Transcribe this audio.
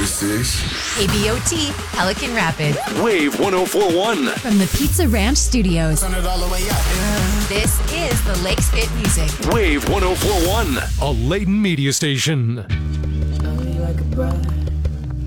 This is KBOT, Pelican Rapids. Wave 1041. From the Pizza Ranch Studios. Turn it all the way up. This is the Lakes Hit Music. Wave 1041. A Layton media station. Love you like a brother.